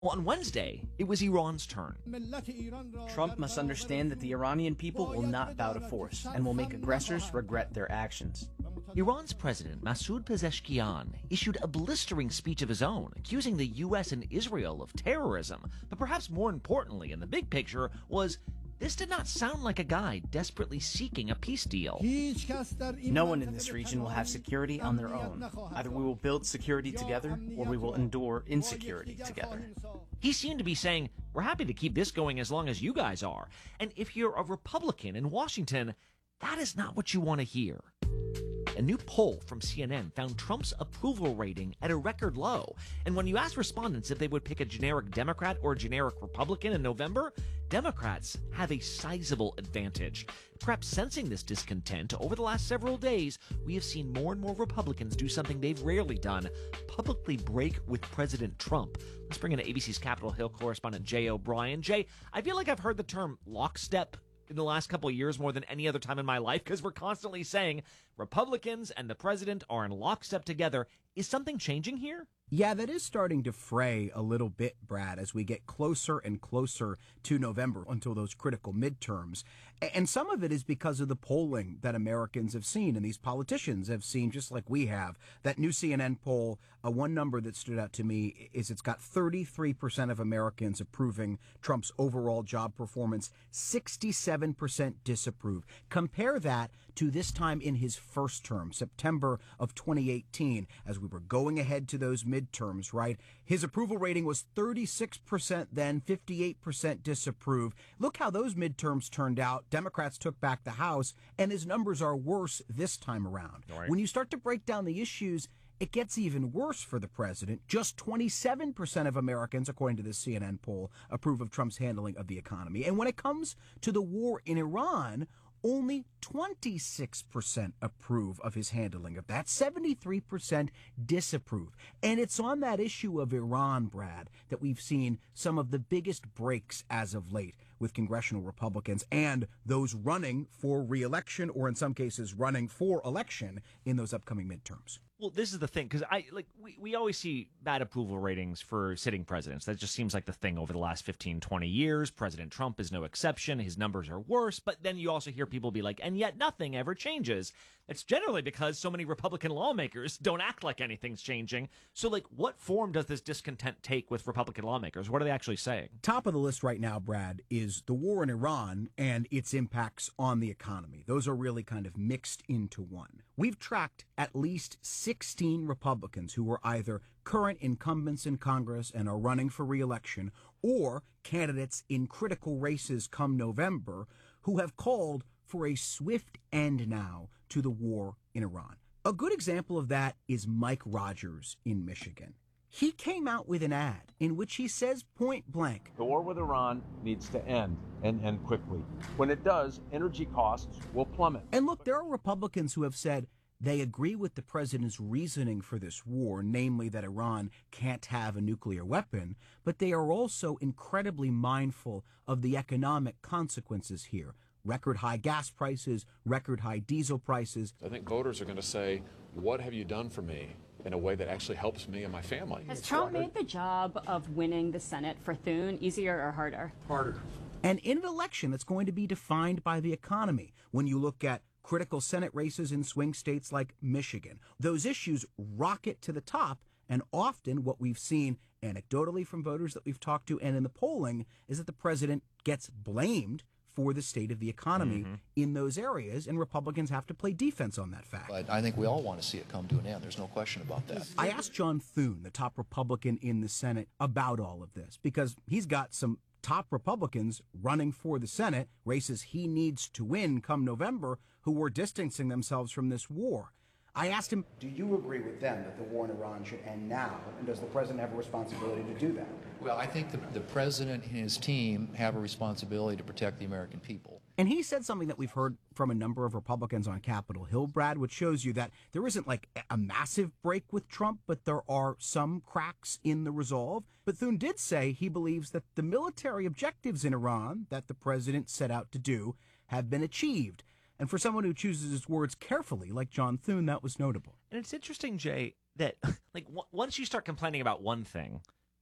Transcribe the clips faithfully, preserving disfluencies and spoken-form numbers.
Well, on Wednesday, it was Iran's turn. Trump must understand that the Iranian people will not bow to force and will make aggressors regret their actions. Iran's president, Masoud Pezeshkian, issued a blistering speech of his own, accusing the U S and Israel of terrorism. But perhaps more importantly, in the big picture, was this did not sound like a guy desperately seeking a peace deal. No one in this region will have security on their own. Either we will build security together, or we will endure insecurity together. He seemed to be saying, we're happy to keep this going as long as you guys are. And if you're a Republican in Washington, that is not what you want to hear. A new poll from C N N found Trump's approval rating at a record low. And when you ask respondents if they would pick a generic Democrat or a generic Republican in November, Democrats have a sizable advantage. Perhaps sensing this discontent, over the last several days, we have seen more and more Republicans do something they've rarely done, publicly break with President Trump. Let's bring in A B C's Capitol Hill correspondent Jay O'Brien. Jay, I feel like I've heard the term lockstep in the last couple of years more than any other time in my life, because we're constantly saying Republicans and the president are in lockstep together. Is something changing here? Yeah, that is starting to fray a little bit, Brad, as we get closer and closer to November until those critical midterms. And some of it is because of the polling that Americans have seen and these politicians have seen, just like we have. That new C N N poll, uh, one number that stood out to me is it's got thirty-three percent of Americans approving Trump's overall job performance, sixty-seven percent disapprove. Compare that to this time in his first term, September of twenty eighteen, as we were going ahead to those midterms, right? His approval rating was thirty-six percent then, fifty-eight percent disapprove. Look how those midterms turned out. Democrats took back the House, and his numbers are worse this time around. Right. When you start to break down the issues, it gets even worse for the president. Just twenty-seven percent of Americans, according to the C N N poll, approve of Trump's handling of the economy. And when it comes to the war in Iran, only twenty-six percent approve of his handling of that. seventy-three percent disapprove. And it's on that issue of Iran, Brad, that we've seen some of the biggest breaks as of late with congressional Republicans and those running for re-election, or in some cases running for election in those upcoming midterms. Well, this is the thing, because I like we, we always see bad approval ratings for sitting presidents. That just seems like the thing over the last fifteen, twenty years. President Trump is no exception. His numbers are worse. But then you also hear people be like, and yet nothing ever changes. It's generally because so many Republican lawmakers don't act like anything's changing. So, like, what form does this discontent take with Republican lawmakers? What are they actually saying? Top of the list right now, Brad, is the war in Iran and its impacts on the economy. Those are really kind of mixed into one. We've tracked at least sixteen Republicans who are either current incumbents in Congress and are running for re-election, or candidates in critical races come November who have called for a swift end now to the war in Iran. A good example of that is Mike Rogers in Michigan. He came out with an ad in which he says point blank, the war with Iran needs to end, and end quickly. When it does, energy costs will plummet. And look, there are Republicans who have said they agree with the president's reasoning for this war, namely that Iran can't have a nuclear weapon, but they are also incredibly mindful of the economic consequences here. Record high gas prices, record high diesel prices. I think voters are going to say, what have you done for me in a way that actually helps me and my family? Has Trump made the job of winning the Senate for Thune easier or harder? Harder. And in an election that's going to be defined by the economy, when you look at critical Senate races in swing states like Michigan, those issues rocket to the top. And often what we've seen anecdotally from voters that we've talked to and in the polling is that the president gets blamed for the state of the economy mm-hmm. in those areas, and Republicans have to play defense on that fact. But I think we all want to see it come to an end. There's no question about that. I asked John Thune, the top Republican in the Senate, about all of this, because he's got some top Republicans running for the Senate, races he needs to win come November, who are distancing themselves from this war. I asked him, do you agree with them that the war in Iran should end now, and does the president have a responsibility to do that? Well, I think the, the president and his team have a responsibility to protect the American people. And he said something that we've heard from a number of Republicans on Capitol Hill, Brad, which shows you that there isn't like a massive break with Trump, but there are some cracks in the resolve. But Thune did say he believes that the military objectives in Iran that the president set out to do have been achieved. And for someone who chooses his words carefully, like John Thune, that was notable. And it's interesting, Jay, that like w- once you start complaining about one thing,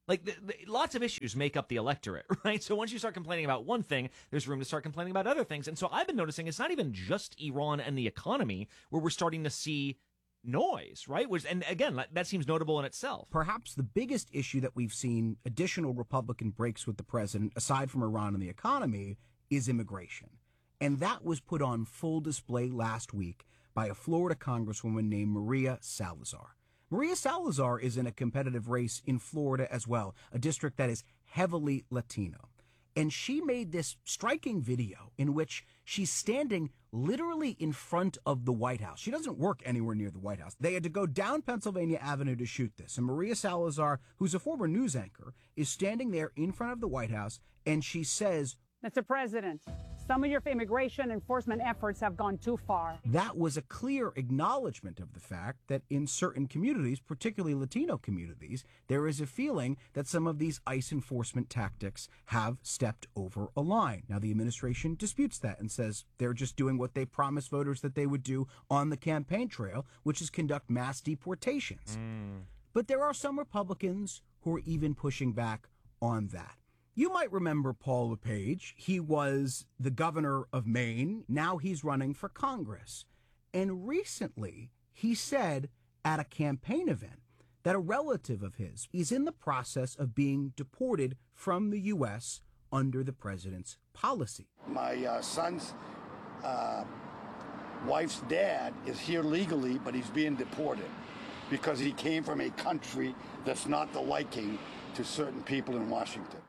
Like, the, the, lots of issues make up the electorate, right? So once you start complaining about one thing, there's room to start complaining about other things. And so I've been noticing it's not even just Iran and the economy where we're starting to see noise, right? Which, and again, that seems notable in itself. Perhaps the biggest issue that we've seen additional Republican breaks with the president, aside from Iran and the economy, is immigration. And that was put on full display last week by a Florida congresswoman named Maria Salazar. Maria Salazar is in a competitive race in Florida as well, a district that is heavily Latino. And she made this striking video in which she's standing literally in front of the White House. She doesn't work anywhere near the White House. They had to go down Pennsylvania Avenue to shoot this. And Maria Salazar, who's a former news anchor, is standing there in front of the White House, and she says, Mister President, some of your immigration enforcement efforts have gone too far. That was a clear acknowledgement of the fact that in certain communities, particularly Latino communities, there is a feeling that some of these ICE enforcement tactics have stepped over a line. Now, the administration disputes that and says they're just doing what they promised voters that they would do on the campaign trail, which is conduct mass deportations. Mm. But there are some Republicans who are even pushing back on that. You might remember Paul LePage. He was the governor of Maine. Now he's running for Congress. And recently, he said at a campaign event that a relative of his is in the process of being deported from the U S under the president's policy. My uh, son's uh, wife's dad is here legally, but he's being deported because he came from a country that's not the liking to certain people in Washington.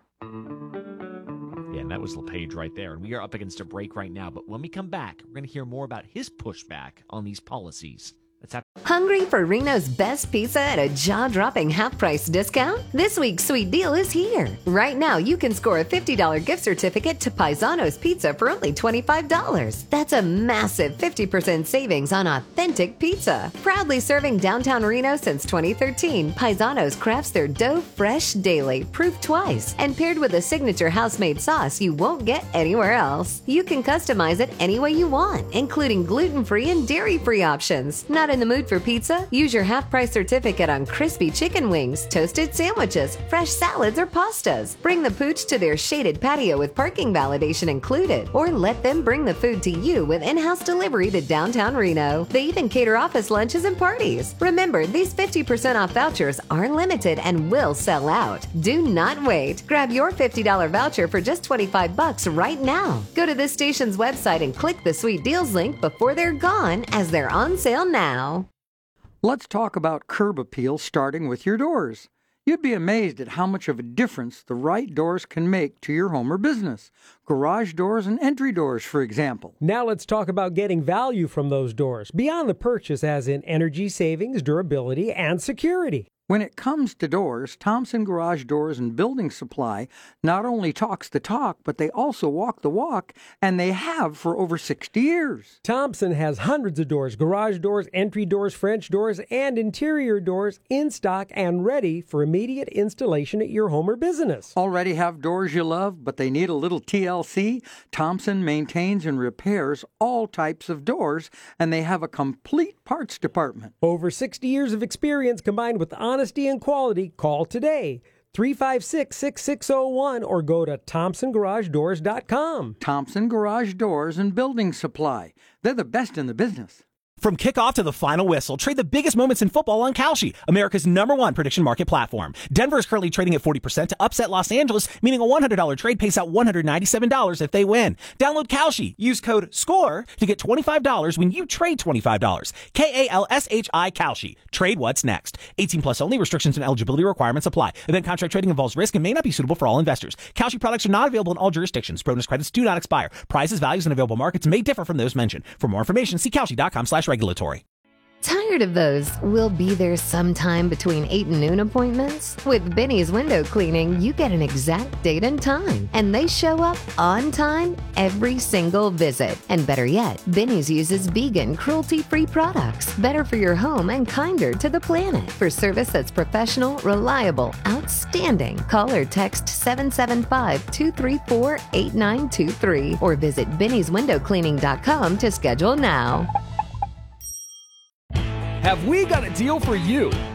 Yeah, and that was LePage right there. And we are up against a break right now. But when we come back, we're going to hear more about his pushback on these policies. That's happening. Hungry for Reno's best pizza at a jaw-dropping half-price discount? This week's sweet deal is here. Right now, you can score a fifty dollars gift certificate to Paisano's Pizza for only twenty-five dollars. That's a massive fifty percent savings on authentic pizza. Proudly serving downtown Reno since twenty thirteen, Paisano's crafts their dough fresh daily, proof twice, and paired with a signature house-made sauce you won't get anywhere else. You can customize it any way you want, including gluten-free and dairy-free options. Not in the mood for pizza? Use your half-price certificate on crispy chicken wings, toasted sandwiches, fresh salads, or pastas. Bring the pooch to their shaded patio with parking validation included, or let them bring the food to you with in-house delivery to downtown Reno. They even cater office lunches and parties. Remember, these fifty percent off vouchers are limited and will sell out. Do not wait. Grab your fifty dollars voucher for just twenty-five bucks right now. Go to this station's website and click the Sweet Deals link before they're gone, as they're on sale now. Let's talk about curb appeal, starting with your doors. You'd be amazed at how much of a difference the right doors can make to your home or business. Garage doors and entry doors, for example. Now let's talk about getting value from those doors, beyond the purchase, as in energy savings, durability, and security. When it comes to doors, Thompson Garage Doors and Building Supply not only talks the talk, but they also walk the walk, and they have for over sixty years. Thompson has hundreds of doors, garage doors, entry doors, French doors, and interior doors in stock and ready for immediate installation at your home or business. Already have doors you love, but they need a little T L C? Thompson maintains and repairs all types of doors, and they have a complete parts department. Over sixty years of experience combined with honesty and quality. Call today, three five six, six six zero one, or go to thompson garage doors dot com. Thompson Garage Doors and Building Supply. They're the best in the business. From kickoff to the final whistle, trade the biggest moments in football on Kalshi, America's number one prediction market platform. Denver is currently trading at forty percent to upset Los Angeles, meaning a one hundred dollars trade pays out one hundred ninety-seven dollars if they win. Download Kalshi. Use code SCORE to get twenty-five dollars when you trade twenty-five dollars. K A L S H I Kalshi. Trade what's next. eighteen plus only. Restrictions and eligibility requirements apply. Event contract trading involves risk and may not be suitable for all investors. Kalshi products are not available in all jurisdictions. Bonus credits do not expire. Prices, values, and available markets may differ from those mentioned. For more information, see kalshi dot com slash regulatory. Tired of those "we'll be there sometime between eight and noon" appointments? With Benny's Window Cleaning, you get an exact date and time, and they show up on time every single visit. And better yet, Benny's uses vegan, cruelty-free products, better for your home and kinder to the planet. For service that's professional, reliable, outstanding, call or text seven seven five, two three four, eight nine two three or visit bennys window cleaning dot com to schedule now. Have we got a deal for you?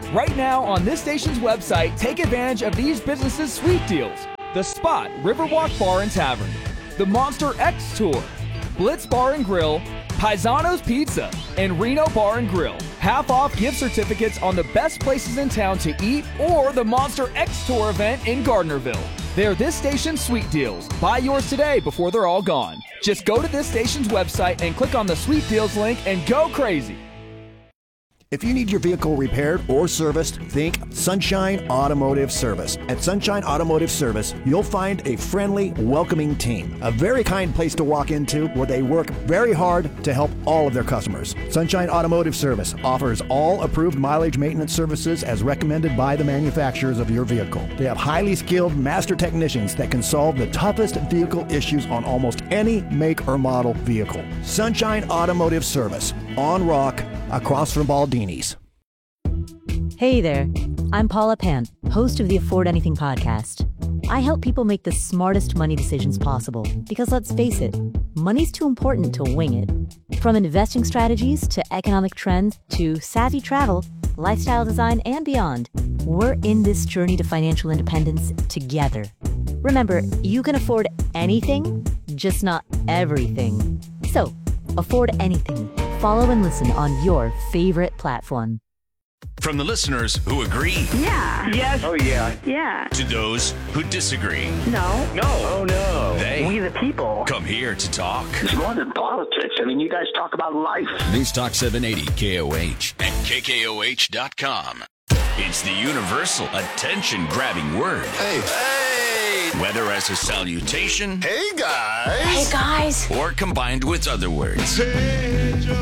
Right now on this station's website, take advantage of these businesses' sweet deals. The Spot Riverwalk Bar and Tavern, the Monster X Tour, Blitz Bar and Grill, Paisano's Pizza, and Reno Bar and Grill. Half off gift certificates on the best places in town to eat or the Monster X Tour event in Gardnerville. They're this station's sweet deals. Buy yours today before they're all gone. Just go to this station's website and click on the sweet deals link and go crazy. If you need your vehicle repaired or serviced, think Sunshine Automotive Service. At Sunshine Automotive Service, you'll find a friendly, welcoming team. A very kind place to walk into where they work very hard to help all of their customers. Sunshine Automotive Service offers all approved mileage maintenance services as recommended by the manufacturers of your vehicle. They have highly skilled master technicians that can solve the toughest vehicle issues on almost any make or model vehicle. Sunshine Automotive Service, on Rock, across from Baldini's. Hey there, I'm Paula Pant, host of the Afford Anything podcast. I help people make the smartest money decisions possible because let's face it, money's too important to wing it. From investing strategies to economic trends to savvy travel, lifestyle design, and beyond, we're in this journey to financial independence together. Remember, you can afford anything, just not everything. So, afford anything. Follow and listen on your favorite platform. From the listeners who agree. Yeah. Yes. Oh, yeah. Yeah. To those who disagree. No. No. Oh, no. They. We the people. Come here to talk. It's more than politics. I mean, you guys talk about life. News Talk seven eighty K O H and K K O H dot com. It's the universal attention-grabbing word. Hey. Hey. Whether as a salutation. Hey, guys. Hey, guys. Or combined with other words. Hey, Joe.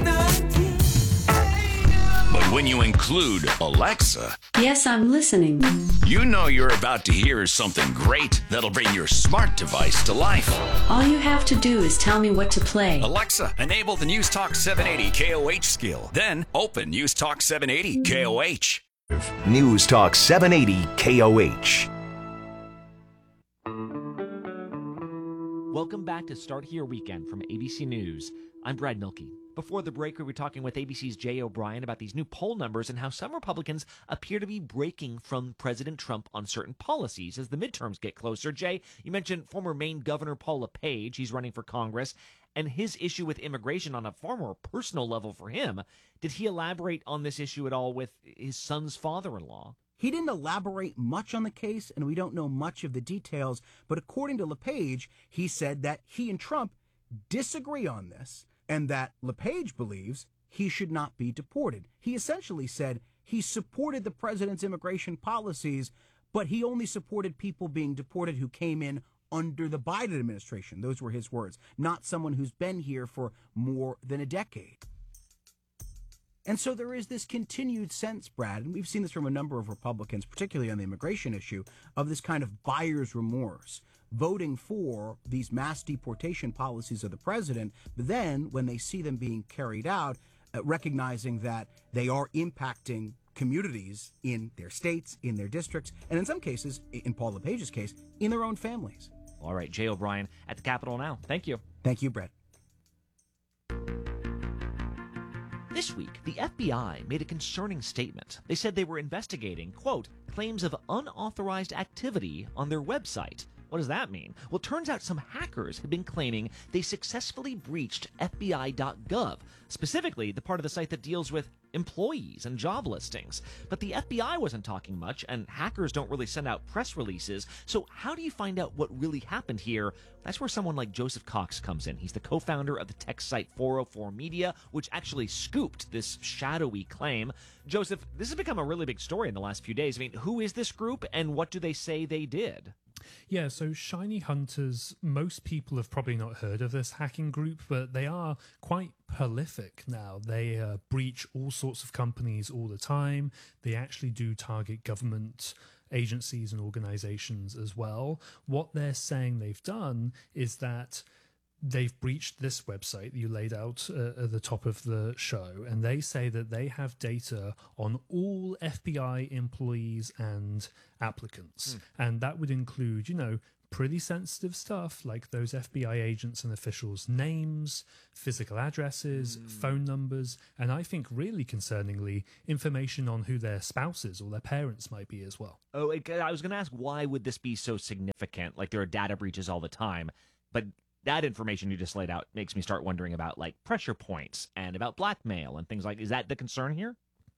But when you include Alexa, yes, I'm listening. You know you're about to hear something great that'll bring your smart device to life. All you have to do is tell me what to play. Alexa, enable the News Talk seven eighty K O H skill. Then open News Talk seven eighty K O H. News Talk seven eighty K O H. Welcome back to Start Here Weekend from A B C News. I'm Brad Milkey. Before the break, we were talking with A B C's Jay O'Brien about these new poll numbers and how some Republicans appear to be breaking from President Trump on certain policies as the midterms get closer. Jay, you mentioned former Maine Governor Paul LePage. He's running for Congress, and his issue with immigration on a far more personal level for him. Did he elaborate on this issue at all with his son's father-in-law? He didn't elaborate much on the case, and we don't know much of the details, but according to LePage, he said that he and Trump disagree on this, and that LePage believes he should not be deported. He essentially said he supported the president's immigration policies, but he only supported people being deported who came in under the Biden administration. Those were his words, not someone who's been here for more than a decade. And so there is this continued sense, Brad, and we've seen this from a number of Republicans, particularly on the immigration issue, of this kind of buyer's remorse, voting for these mass deportation policies of the president, but then when they see them being carried out, uh, recognizing that they are impacting communities in their states, in their districts, and in some cases, in Paul LePage's case, in their own families. All right, Jay O'Brien at the Capitol now. Thank you. Thank you, Brett. This week, the F B I made a concerning statement. They said they were investigating, quote, claims of unauthorized activity on their website. What does that mean? Well, it turns out some hackers have been claiming they successfully breached F B I dot gov, specifically the part of the site that deals with employees and job listings. But the F B I wasn't talking much, and hackers don't really send out press releases. So how do you find out what really happened here? That's where someone like Joseph Cox comes in. He's the co-founder of the tech site four oh four Media, which actually scooped this shadowy claim. Joseph, this has become a really big story in the last few days. I mean, who is this group, and what do they say they did? Yeah, so Shiny Hunters, most people have probably not heard of this hacking group, but they are quite prolific now. They uh, breach all sorts of companies all the time. They actually do target government agencies and organizations as well. What they're saying they've done is that they've breached this website that you laid out uh, at the top of the show, and they say that they have data on all F B I employees and applicants. Mm. And that would include, you know, pretty sensitive stuff like those F B I agents and officials' names, physical addresses, mm. phone numbers, and I think really concerningly, information on who their spouses or their parents might be as well. Oh, it, I was going to ask, why would this be so significant? Like, there are data breaches all the time, but that information you just laid out makes me start wondering about, like, pressure points and about blackmail and things like, is that the concern here?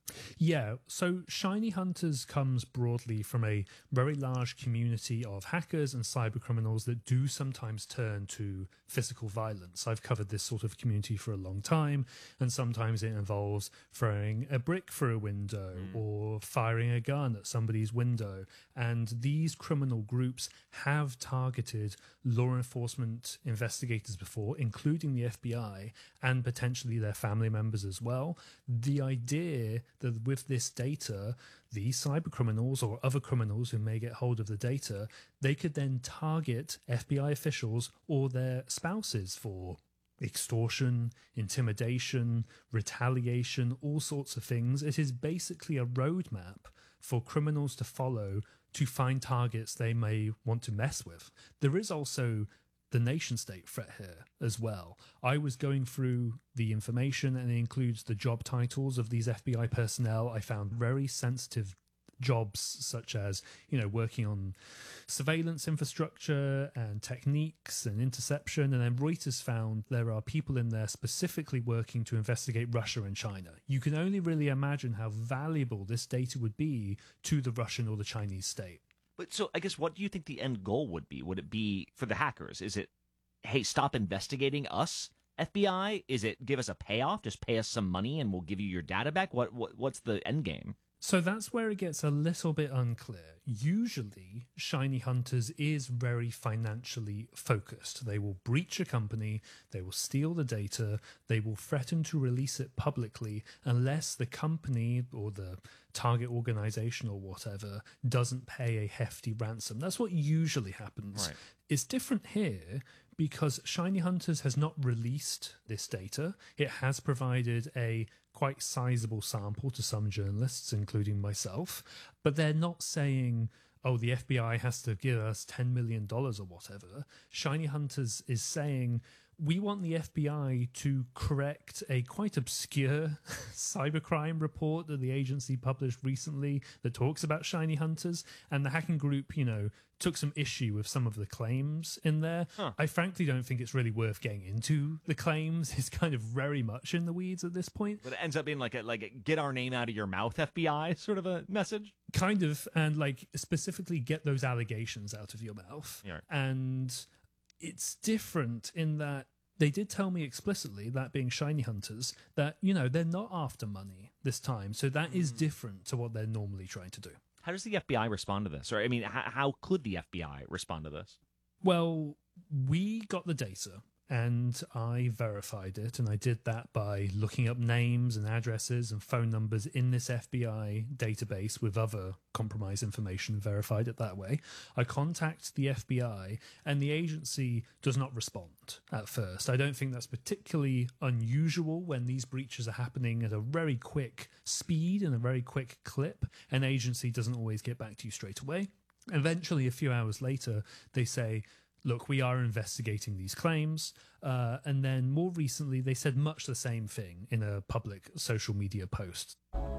Yeah, so Shiny Hunters comes broadly from a very large community of hackers and cyber criminals that do sometimes turn to physical violence. I've covered this sort of community for a long time, and sometimes it involves throwing a brick through a window mm. or firing a gun at somebody's window. And these criminal groups have targeted law enforcement investigators before, including the F B I, and potentially their family members as well. The idea that with this data, these cyber criminals or other criminals who may get hold of the data, they could then target F B I officials or their spouses for extortion, intimidation, retaliation, all sorts of things. It is basically a roadmap for criminals to follow to find targets they may want to mess with. There is also the nation state threat here as well. I was going through the information, and it includes the job titles of these F B I personnel. I found very sensitive jobs such as, you know, working on surveillance infrastructure and techniques and interception. And then Reuters found there are people in there specifically working to investigate Russia and China. You can only really imagine how valuable this data would be to the Russian or the Chinese state. But so I guess, what do you think the end goal would be? Would it be for the hackers? Is it, hey, stop investigating us, F B I? Is it give us a payoff? Just pay us some money and we'll give you your data back? What, what what's the end game? So that's where it gets a little bit unclear. Usually, Shiny Hunters is very financially focused. They will breach a company, they will steal the data, they will threaten to release it publicly unless the company or the target organization or whatever doesn't pay a hefty ransom. That's what usually happens. Right. It's different here because Shiny Hunters has not released this data. It has provided a quite sizable sample to some journalists, including myself, but they're not saying, oh, the F B I has to give us ten million dollars or whatever. Shiny Hunters is saying, we want the F B I to correct a quite obscure cybercrime report that the agency published recently that talks about Shiny Hunters, and the hacking group, you know, took some issue with some of the claims in there. Huh. I frankly don't think it's really worth getting into the claims. It's kind of very much in the weeds at this point. But it ends up being like a, like a get our name out of your mouth, F B I sort of a message? Kind of, and like specifically get those allegations out of your mouth. Yeah. And it's different in that they did tell me explicitly, that being Shiny Hunters, that, you know, they're not after money this time. So that mm. is different to what they're normally trying to do. How does the F B I respond to this? Or, I mean, how, how could the F B I respond to this? Well, we got the data and I verified it, and I did that by looking up names and addresses and phone numbers in this F B I database with other compromised information, verified it that way. I contact the F B I, and the agency does not respond at first. I don't think that's particularly unusual when these breaches are happening at a very quick speed and a very quick clip. An agency doesn't always get back to you straight away. Eventually, a few hours later, they say, look, we are investigating these claims. Uh, and then more recently, they said much the same thing in a public social media post.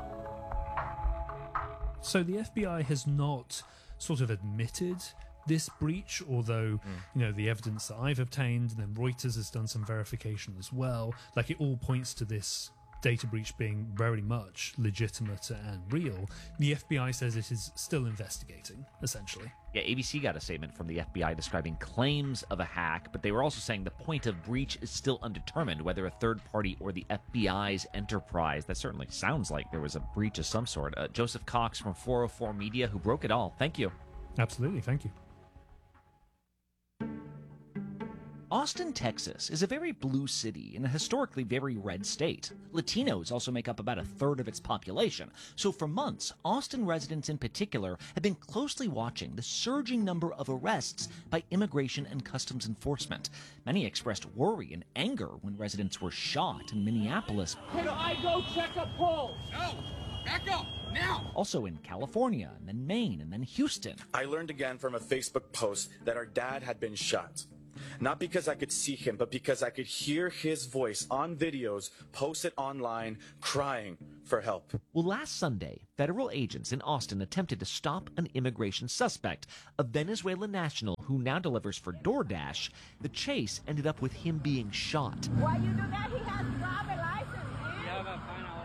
So the F B I has not sort of admitted this breach, although, mm. you know, the evidence that I've obtained, and then Reuters has done some verification as well, like it all points to this data breach being very much legitimate and real. The F B I says it is still investigating, essentially. Yeah, A B C got a statement from the F B I describing claims of a hack, but they were also saying the point of breach is still undetermined, whether a third party or the F B I's enterprise. That certainly sounds like there was a breach of some sort. Uh, Joseph Cox from four oh four Media, who broke it all. Thank you. Absolutely, thank you. Austin, Texas is a very blue city in a historically very red state. Latinos also make up about a third of its population. So for months, Austin residents in particular have been closely watching the surging number of arrests by immigration and customs enforcement. Many expressed worry and anger when residents were shot in Minneapolis. Can I go check a pulse? No! Back up! Now! Also in California, and then Maine, and then Houston. I learned again from a Facebook post that our dad had been shot. Not because I could see him, but because I could hear his voice on videos posted online crying for help. Well, last Sunday, federal agents in Austin attempted to stop an immigration suspect, a Venezuelan national who now delivers for DoorDash. The chase ended up with him being shot. Why you do that? He has driver license, man. You have a final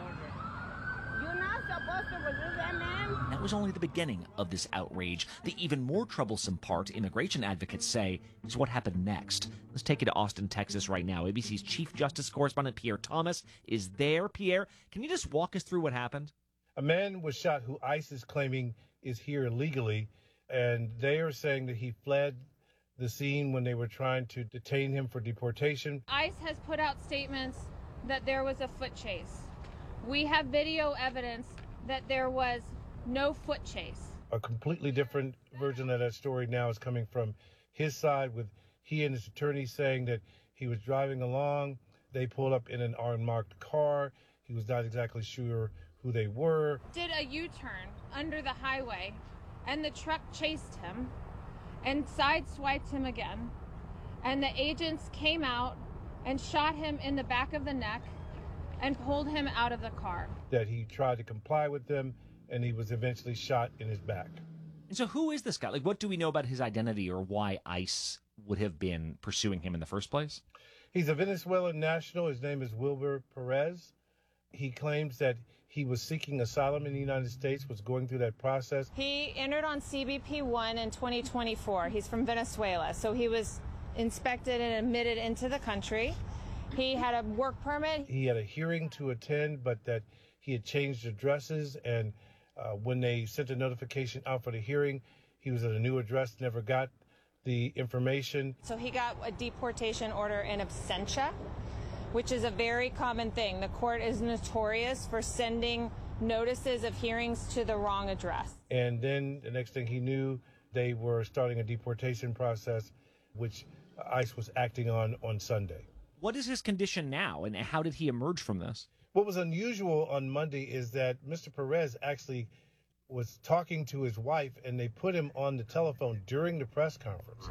order. You're not supposed to resist that, man. That was only the beginning of this outrage. The even more troublesome part, immigration advocates say, is what happened next. Let's take you to Austin, Texas right now. A B C's Chief Justice correspondent Pierre Thomas is there. Pierre, can you just walk us through what happened? A man was shot who ICE is claiming is here illegally, and they are saying that he fled the scene when they were trying to detain him for deportation. ICE has put out statements that there was a foot chase. We have video evidence that there was no foot chase. A completely different version of that story now is coming from his side, with he and his attorney saying that he was driving along. They pulled up in an unmarked car. He was not exactly sure who they were. Did a U-turn under the highway, and the truck chased him and sideswiped him again. And the agents came out and shot him in the back of the neck and pulled him out of the car. That he tried to comply with them, and he was eventually shot in his back. And so who is this guy? Like, what do we know about his identity or why ICE would have been pursuing him in the first place? He's a Venezuelan national. His name is Wilber Perez. He claims that he was seeking asylum in the United States, was going through that process. He entered on C B P one in twenty twenty-four. He's from Venezuela, so he was inspected and admitted into the country. He had a work permit. He had a hearing to attend, but that he had changed addresses, and uh, when they sent a notification out for the hearing, he was at a new address, never got the information. So he got a deportation order in absentia, which is a very common thing. The court is notorious for sending notices of hearings to the wrong address. And then the next thing he knew, they were starting a deportation process, which ICE was acting on on Sunday. What is his condition now, and how did he emerge from this? What was unusual on Monday is that Mister Perez actually was talking to his wife, and they put him on the telephone during the press conference.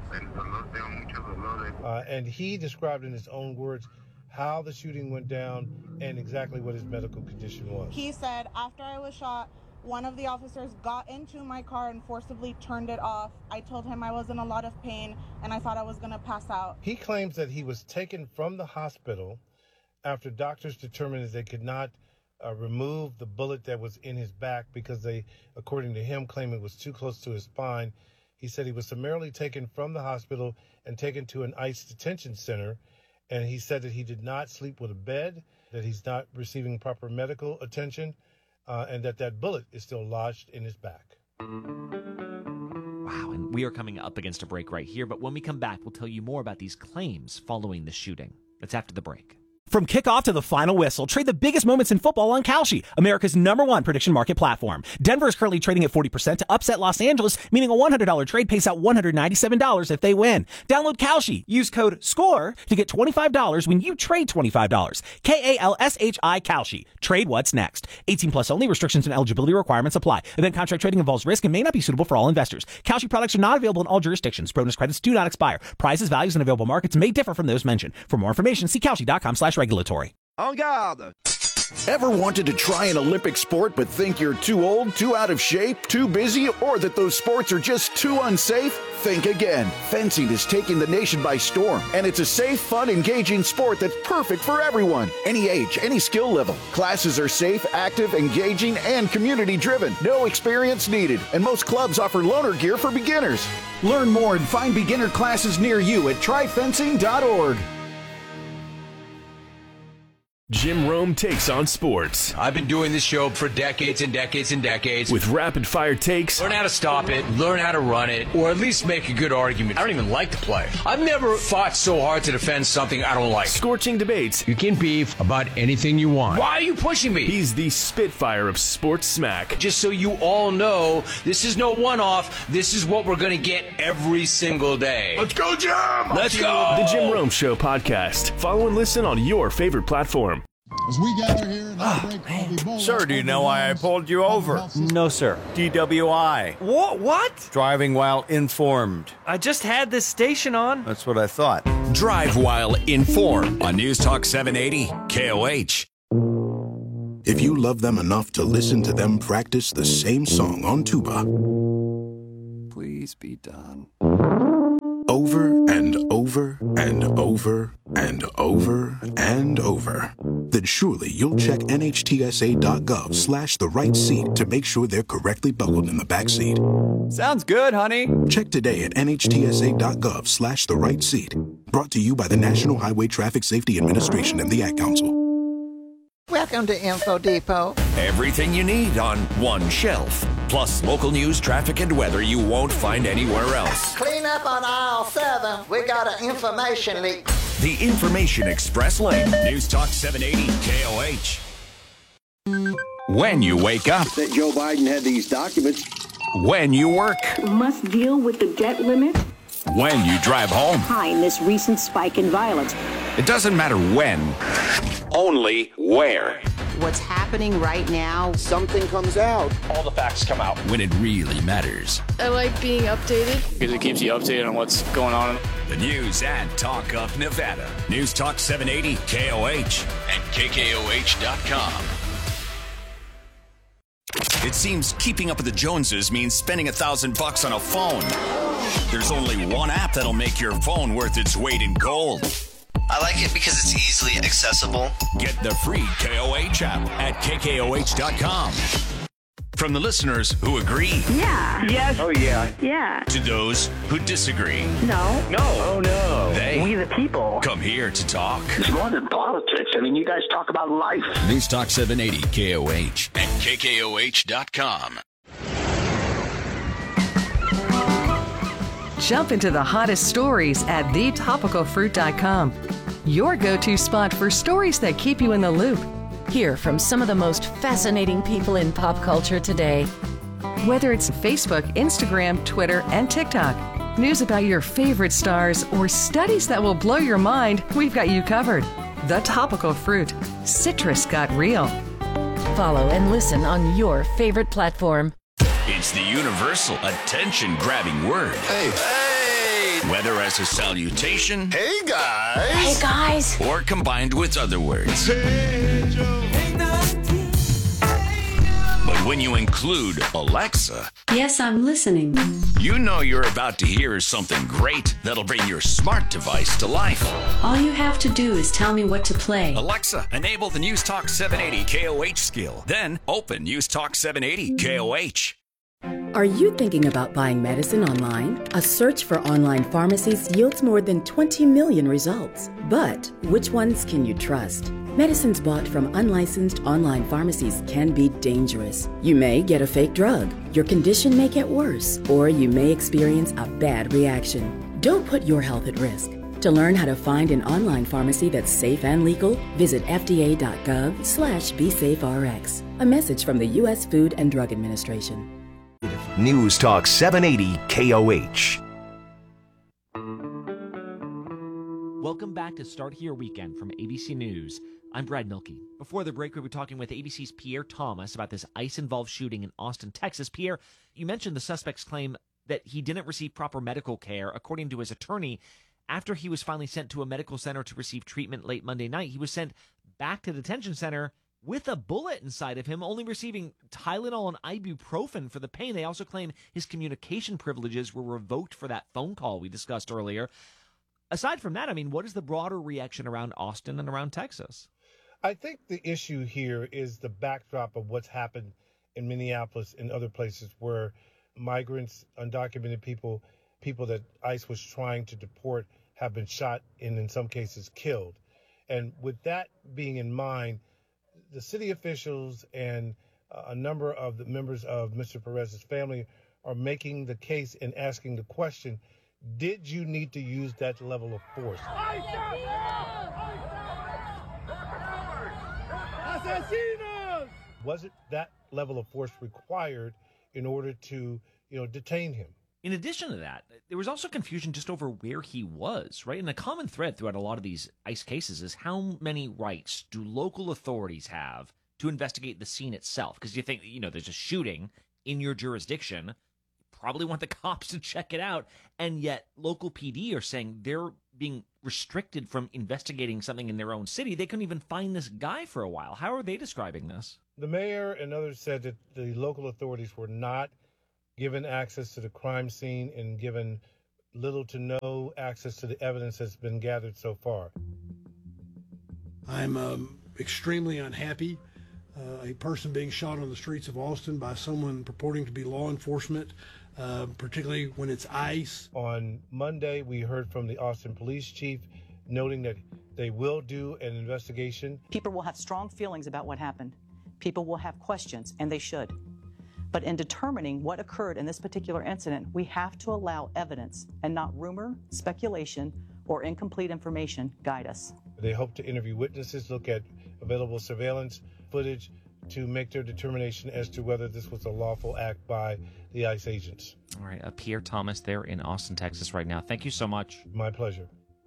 Uh, and he described in his own words how the shooting went down and exactly what his medical condition was. He said, after I was shot, one of the officers got into my car and forcibly turned it off. I told him I was in a lot of pain and I thought I was going to pass out. He claims that he was taken from the hospital after doctors determined that they could not uh, remove the bullet that was in his back because they, according to him, claimed it was too close to his spine. He said he was summarily taken from the hospital and taken to an ICE detention center. And he said that he did not sleep with a bed, that he's not receiving proper medical attention, uh, and that that bullet is still lodged in his back. Wow, and we are coming up against a break right here, but when we come back, we'll tell you more about these claims following the shooting. That's after the break. From kickoff to the final whistle, trade the biggest moments in football on Kalshi, America's number one prediction market platform. Denver is currently trading at forty percent to upset Los Angeles, meaning a one hundred dollars trade pays out one hundred ninety-seven dollars if they win. Download Kalshi. Use code SCORE to get twenty-five dollars when you trade twenty-five dollars. K A L S H I Kalshi. Trade what's next. eighteen plus only. Restrictions and eligibility requirements apply. Event contract trading involves risk and may not be suitable for all investors. Kalshi products are not available in all jurisdictions. Bonus credits do not expire. Prices, values, and available markets may differ from those mentioned. For more information, see Kalshi.com slash regulatory. En garde! Ever wanted to try an Olympic sport but think you're too old, too out of shape, too busy, or that those sports are just too unsafe? Think again. Fencing is taking the nation by storm, and it's a safe, fun, engaging sport that's perfect for everyone. Any age, any skill level. Classes are safe, active, engaging, and community-driven. No experience needed, and most clubs offer loaner gear for beginners. Learn more and find beginner classes near you at try fencing dot org. Jim Rome takes on sports. I've been doing this show for decades and decades and decades. With rapid-fire takes. Learn how to stop it, learn how to run it, or at least make a good argument. I don't even like the play. I've never fought so hard to defend something I don't like. Scorching debates. You can beef about anything you want. Why are you pushing me? He's the Spitfire of sports smack. Just so you all know, this is no one-off. This is what we're going to get every single day. Let's go, Jim! Let's go! The Jim Rome Show podcast. Follow and listen on your favorite platform. As we gather here in oh, break, Sir, do you know why I pulled you over? No, sir. D W I. What? What? Driving while informed. I just had this station on. That's what I thought. Drive while informed on News Talk seven eighty K O H. If you love them enough to listen to them practice the same song on tuba, please be done. Over and over and over and over and over, then surely you'll check N H T S A dot gov slash the right seat to make sure they're correctly buckled in the back seat. Sounds good, honey. Check today at N H T S A dot gov slash the right seat. Brought to you by the National Highway Traffic Safety Administration and the Ad Council. Welcome to Info Depot. Everything you need on one shelf. Plus local news, traffic, and weather you won't find anywhere else. Clean up on aisle seven. We got an information leak. The Information Express Lane. News Talk seven eighty K O H. When you wake up. That Joe Biden had these documents. When you work. Must deal with the debt limit. When you drive home. Behind this recent spike in violence. It doesn't matter when, only where. What's happening right now, something comes out. All the facts come out. When it really matters. I like being updated. Because it keeps you updated on what's going on. The news and talk of Nevada. News Talk seven eighty K O H and K K O H dot com. It seems keeping up with the Joneses means spending a thousand bucks on a phone. There's only one app that'll make your phone worth its weight in gold. I like it because it's easily accessible. Get the free K O H app at K K O H dot com. From the listeners who agree. Yeah. Yes. Oh, yeah. Yeah. To those who disagree. No. No. Oh, no. They. We the people. Come here to talk. It's more than politics. I mean, you guys talk about life. News Talk seven eighty K O H and K K O H dot com. Jump into the hottest stories at the topical fruit dot com. Your go-to spot for stories that keep you in the loop. Hear from some of the most fascinating people in pop culture today. Whether it's Facebook, Instagram, Twitter, and TikTok, news about your favorite stars, or studies that will blow your mind, we've got you covered. The Topical Fruit. Citrus got real. Follow and listen on your favorite platform. It's the universal attention-grabbing word. Hey. Hey. Whether as a salutation. Hey, guys. Hey, guys. Or combined with other words. Hey, Joe. But when you include Alexa. Yes, I'm listening. You know you're about to hear something great that'll bring your smart device to life. All you have to do is tell me what to play. Alexa, enable the News Talk seven eighty K O H skill. Then open News Talk seven eighty K O H. Are you thinking about buying medicine online? A search for online pharmacies yields more than twenty million results. But which ones can you trust? Medicines bought from unlicensed online pharmacies can be dangerous. You may get a fake drug, your condition may get worse, or you may experience a bad reaction. Don't put your health at risk. To learn how to find an online pharmacy that's safe and legal, visit F D A dot gov slash be safe R X. A message from the U S Food and Drug Administration. News Talk seven eighty K O H. Welcome back to Start Here Weekend from A B C News. I'm Brad Milkey. Before the break, we were talking with A B C's Pierre Thomas about this ICE-involved shooting in Austin, Texas. Pierre, you mentioned the suspect's claim that he didn't receive proper medical care. According to his attorney, after he was finally sent to a medical center to receive treatment late Monday night, he was sent back to the detention center with a bullet inside of him, only receiving Tylenol and ibuprofen for the pain. They also claim his communication privileges were revoked for that phone call we discussed earlier. Aside from that, I mean, what is the broader reaction around Austin and around Texas? I think the issue here is the backdrop of what's happened in Minneapolis and other places where migrants, undocumented people, people that ICE was trying to deport have been shot and in some cases killed. And with that being in mind, the city officials and uh, a number of the members of Mister Perez's family are making the case and asking the question, did you need to use that level of force? Asesinos! Was it that level of force required in order to, you know, detain him? In addition to that, there was also confusion just over where he was, right? And a common thread throughout a lot of these ICE cases is how many rights do local authorities have to investigate the scene itself? Because you think, you know, there's a shooting in your jurisdiction, you probably want the cops to check it out, and yet local P D are saying they're being restricted from investigating something in their own city. They couldn't even find this guy for a while. How are they describing this? The mayor and others said that the local authorities were not given access to the crime scene and given little to no access to the evidence that's been gathered so far. I'm um, extremely unhappy. Uh, a person being shot on the streets of Austin by someone purporting to be law enforcement, uh, particularly when it's ICE. On Monday, we heard from the Austin police chief noting that they will do an investigation. People will have strong feelings about what happened. People will have questions, and they should. But in determining what occurred in this particular incident, we have to allow evidence and not rumor, speculation, or incomplete information guide us. They hope to interview witnesses, look at available surveillance footage to make their determination as to whether this was a lawful act by the ICE agents. All right, uh, Pierre Thomas there in Austin, Texas right now. Thank you so much. My pleasure.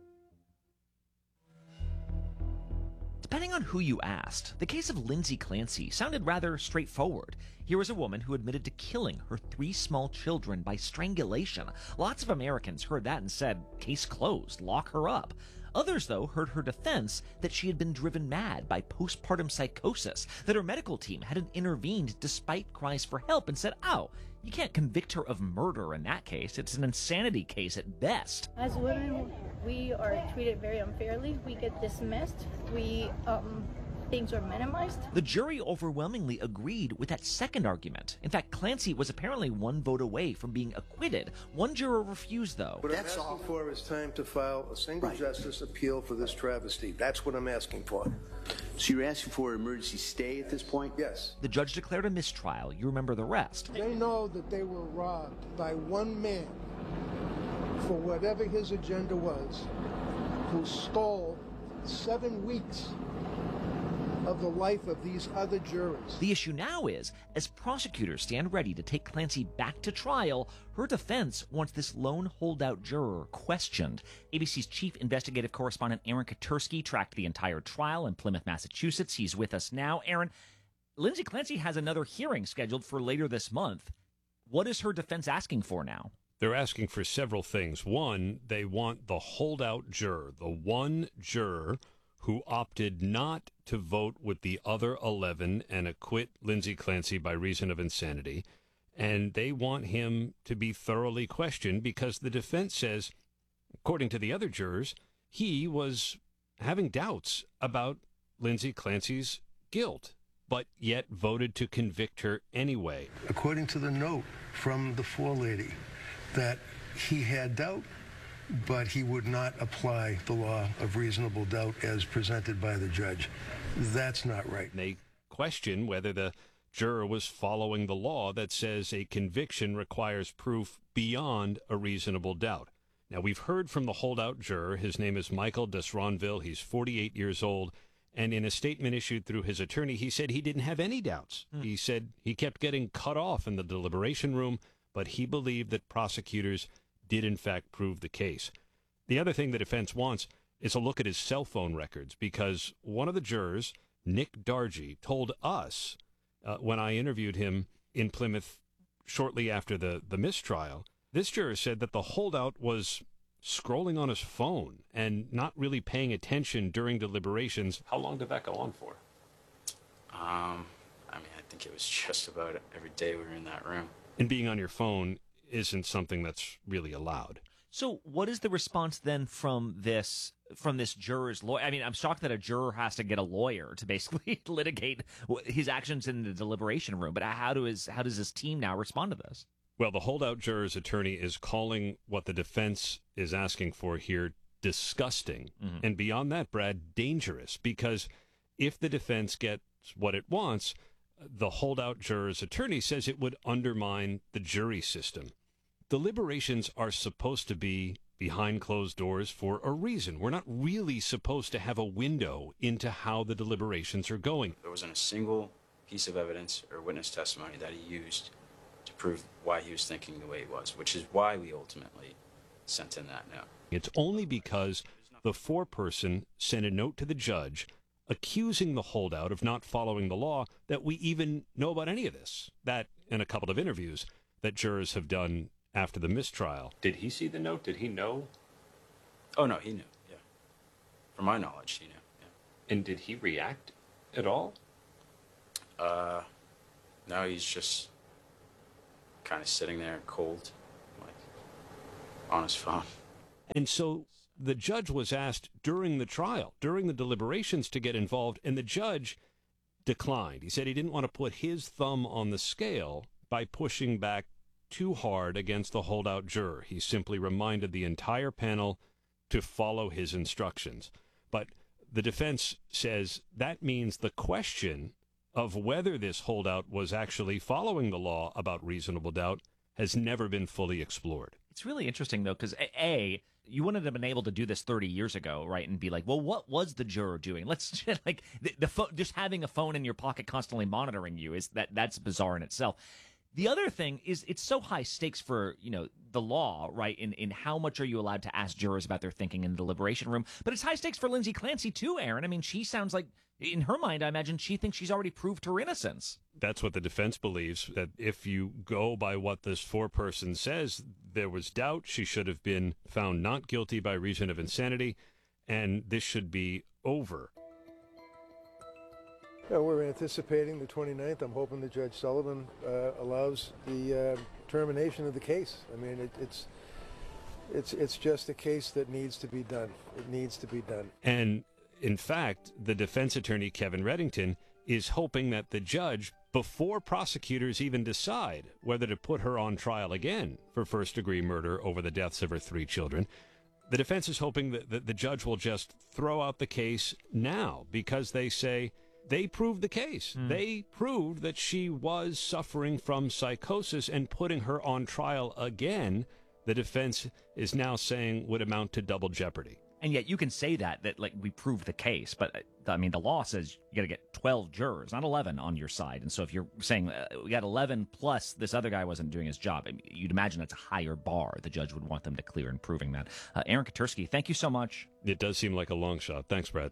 Depending on who you asked, the case of Lindsay Clancy sounded rather straightforward. Here was a woman who admitted to killing her three small children by strangulation. Lots of Americans heard that and said, case closed, lock her up. Others, though, heard her defense that she had been driven mad by postpartum psychosis, that her medical team hadn't intervened despite cries for help and said, oh, you can't convict her of murder in that case. It's an insanity case at best. As women, we are treated very unfairly. We get dismissed. We, um... things are minimized. The jury overwhelmingly agreed with that second argument. In fact, Clancy was apparently one vote away from being acquitted. One juror refused, though. What I'm asking for is time to file a single right. justice appeal for this travesty. That's what I'm asking for. So you're asking for an emergency stay at this point? Yes. The judge declared a mistrial. You remember the rest. They know that they were robbed by one man for whatever his agenda was, who stole seven weeks of the life of these other jurors. The issue now is, as prosecutors stand ready to take Clancy back to trial, her defense wants this lone holdout juror questioned. A B C's chief investigative correspondent Aaron Katersky tracked the entire trial in Plymouth, Massachusetts. He's with us now. Aaron, Lindsay Clancy has another hearing scheduled for later this month. What is her defense asking for now? They're asking for several things. One, they want the holdout juror, the one juror who opted not to vote with the other eleven and acquit Lindsay Clancy by reason of insanity. And they want him to be thoroughly questioned because the defense says, according to the other jurors, he was having doubts about Lindsay Clancy's guilt, but yet voted to convict her anyway. According to the note from the forelady, that he had doubt, but he would not apply the law of reasonable doubt as presented by the judge. That's not right. They question whether the juror was following the law that says a conviction requires proof beyond a reasonable doubt. Now, we've heard from the holdout juror. His name is Michael Desronville. He's forty-eight years old. And in a statement issued through his attorney, he said he didn't have any doubts. Mm. He said he kept getting cut off in the deliberation room, but he believed that prosecutors did in fact prove the case. The other thing the defense wants is a look at his cell phone records, because one of the jurors, Nick Dargy, told us uh, when I interviewed him in Plymouth shortly after the, the mistrial, this juror said that the holdout was scrolling on his phone and not really paying attention during deliberations. How long did that go on for? Um, I mean, I think it was just about every day we were in that room. And being on your phone isn't something that's really allowed. So what is the response then from this from this juror's lawyer? I mean, I'm shocked that a juror has to get a lawyer to basically litigate his actions in the deliberation room. But how do his how does his team now respond to this? Well, the holdout juror's attorney is calling what the defense is asking for here disgusting. Mm-hmm. And beyond that, Brad, dangerous, because if the defense gets what it wants, the holdout juror's attorney says it would undermine the jury system. Deliberations are supposed to be behind closed doors for a reason. We're not really supposed to have a window into how the deliberations are going. There wasn't a single piece of evidence or witness testimony that he used to prove why he was thinking the way he was, which is why we ultimately sent in that note. It's only because the foreperson sent a note to the judge accusing the holdout of not following the law that we even know about any of this. That and a couple of interviews that jurors have done after the mistrial. Did he see the note? Did he know? Oh, no, he knew, yeah. From my knowledge, he knew, yeah. And did he react at all? Uh, no, he's just kind of sitting there cold, like, on his phone. And so the judge was asked during the trial, during the deliberations, to get involved, and the judge declined. He said he didn't want to put his thumb on the scale by pushing back too hard against the holdout juror. He simply reminded the entire panel to follow his instructions. But the defense says that means the question of whether this holdout was actually following the law about reasonable doubt has never been fully explored. It's really interesting, though, because, A, you wouldn't have been able to do this thirty years ago, right, and be like, well, what was the juror doing? Let's, like, the, the fo- just having a phone in your pocket constantly monitoring you, is that that's bizarre in itself. The other thing is it's so high stakes for, you know, the law, right, in, in how much are you allowed to ask jurors about their thinking in the deliberation room. But it's high stakes for Lindsay Clancy, too, Aaron. I mean, she sounds like, in her mind, I imagine she thinks she's already proved her innocence. That's what the defense believes, that if you go by what this foreperson says, there was doubt. She should have been found not guilty by reason of insanity, and this should be over. Yeah, we're anticipating the twenty-ninth. I'm hoping that Judge Sullivan uh, allows the uh, termination of the case. I mean, it, it's it's it's just a case that needs to be done. It needs to be done. And in fact, the defense attorney, Kevin Reddington, is hoping that the judge, before prosecutors even decide whether to put her on trial again for first-degree murder over the deaths of her three children, the defense is hoping that, that the judge will just throw out the case now, because they say they proved the case. Mm. They proved that she was suffering from psychosis, and putting her on trial again, the defense is now saying, would amount to double jeopardy. And yet you can say that, that like we proved the case, but I mean, the law says you got to get twelve jurors, not eleven on your side. And so if you're saying uh, we got eleven plus this other guy wasn't doing his job, I mean, you'd imagine that's a higher bar the judge would want them to clear in proving that. Uh, Aaron Katersky, thank you so much. It does seem like a long shot. Thanks, Brad.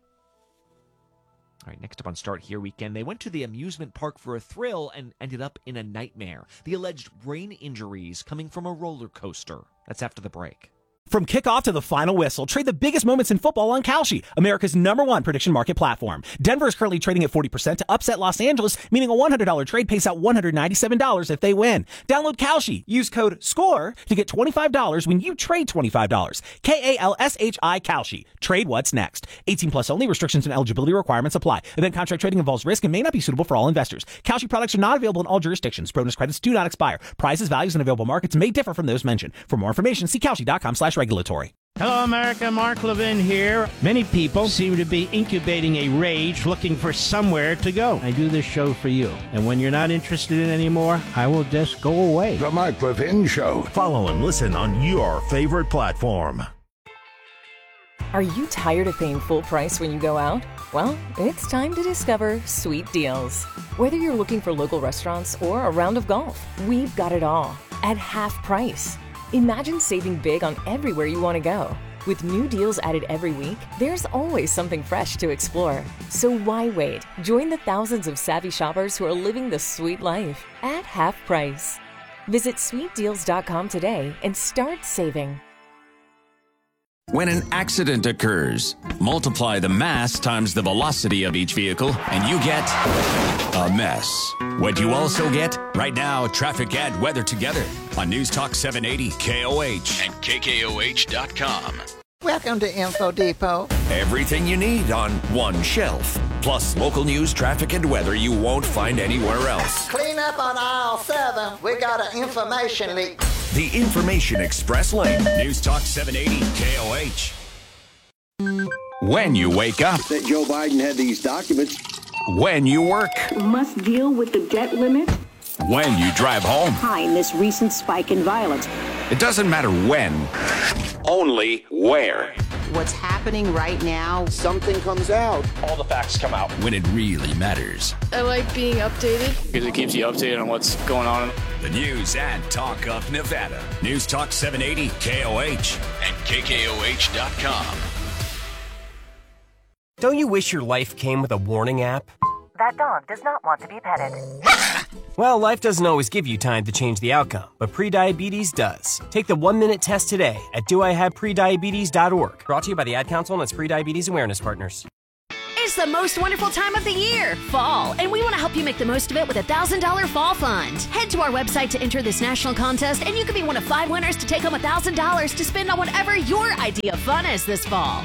All right, next up on Start Here Weekend, they went to the amusement park for a thrill and ended up in a nightmare. The alleged brain injuries coming from a roller coaster. That's after the break. From kickoff to the final whistle, trade the biggest moments in football on Kalshi, America's number one prediction market platform. Denver is currently trading at forty percent to upset Los Angeles, meaning a one hundred dollars trade pays out one hundred ninety-seven dollars if they win. Download Kalshi. Use code SCORE to get twenty-five dollars when you trade twenty-five dollars. K A L S H I Kalshi. Trade what's next. eighteen plus only. Restrictions and eligibility requirements apply. Event contract trading involves risk and may not be suitable for all investors. Kalshi products are not available in all jurisdictions. Bonus credits do not expire. Prices, values, and available markets may differ from those mentioned. For more information, see Kalshi.com slash regulatory. Hello, America. Mark Levin here. Many people seem to be incubating a rage looking for somewhere to go. I do this show for you. And when you're not interested in it anymore, I will just go away. The Mark Levin Show. Follow and listen on your favorite platform. Are you tired of paying full price when you go out? Well, it's time to discover Sweet Deals. Whether you're looking for local restaurants or a round of golf, we've got it all at half price. Imagine saving big on everywhere you want to go. With new deals added every week, there's always something fresh to explore. So why wait? Join the thousands of savvy shoppers who are living the sweet life at half price. Visit sweet deals dot com today and start saving. When an accident occurs, multiply the mass times the velocity of each vehicle, and you get a mess. What you also get? Right now, traffic and weather together on News Talk seven eighty K O H and K K O H dot com. Welcome to Info Depot. Everything you need on one shelf. Plus local news, traffic, and weather you won't find anywhere else. Clean up on aisle seven. We got an information leak. The Information Express Lane. News Talk seven eighty K O H. When you wake up. That Joe Biden had these documents. When you work. Must deal with the debt limit. When you drive home. Behind this recent spike in violence. It doesn't matter when, only where. What's happening right now, something comes out. All the facts come out. When it really matters. I like being updated. Because it keeps you updated on what's going on. The news and talk of Nevada. News Talk seven eighty K O H and K K O H dot com. Don't you wish your life came with a warning app? That dog does not want to be petted. Well, life doesn't always give you time to change the outcome, but prediabetes does. Take the one-minute test today at do I have prediabetes dot org. Brought to you by the Ad Council and its Prediabetes Awareness Partners. It's the most wonderful time of the year, fall, and we want to help you make the most of it with a one thousand dollars Fall Fund. Head to our website to enter this national contest, and you can be one of five winners to take home one thousand dollars to spend on whatever your idea of fun is this fall.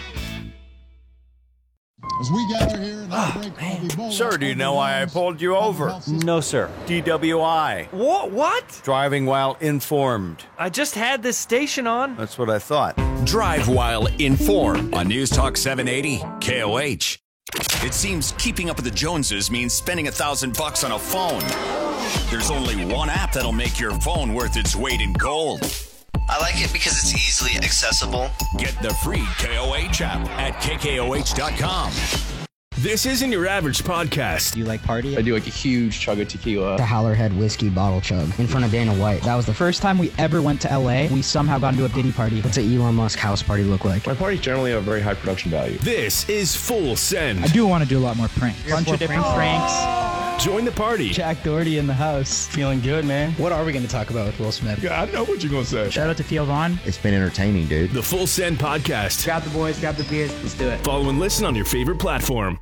As we gather here in our break, I'll be bold. Sir, do you know why I pulled you over? No, sir. D W I. What? What? Driving while informed. I just had this station on. That's what I thought. Drive while informed on News Talk seven eighty K O H. It seems keeping up with the Joneses means spending a thousand bucks on a phone. There's only one app that'll make your phone worth its weight in gold. I like it because it's easily accessible. Get the free K O H app at K K O H dot com. This isn't your average podcast. Do you like party? I do like a huge chug of tequila. The Howlerhead whiskey bottle chug in front of Dana White. That was the first time we ever went to L A. We somehow got into a Diddy party. What's an Elon Musk house party look like? My parties generally have very high production value. This is Full Send. I do want to do a lot more pranks. A bunch of different pranks. pranks. Join the party. Jack Doherty in the house. Feeling good, man. What are we going to talk about with Will Smith? Yeah, I know what you're going to say. Shout out to Theo Vaughn. It's been entertaining, dude. The Full Send podcast. Grab the boys, grab the beers. Let's do it. Follow and listen on your favorite platform.